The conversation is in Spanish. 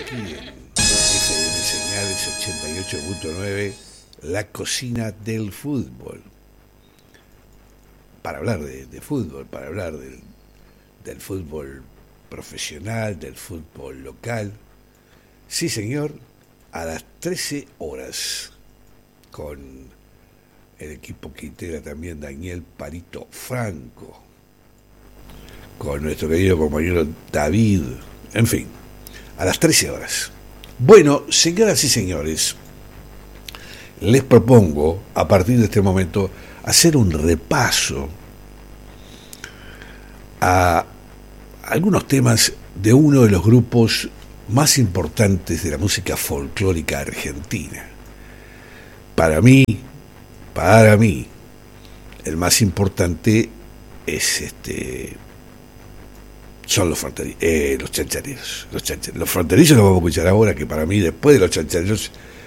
aquí en FM Señales 88.9, la cocina del fútbol. Para hablar de fútbol, para hablar del fútbol profesional, del fútbol local. Sí, señor, a las 13 horas, con el equipo que integra también Daniel Parito Franco, con nuestro querido compañero David, en fin, a las 13 horas. Bueno, señoras y señores, les propongo, a partir de este momento, hacer un repaso a algunos temas de uno de los grupos más importantes de la música folclórica argentina. Para mí, el más importante es son los chanchareros. Los fronterizos los vamos a escuchar ahora, que para mí, después de los chanchareros,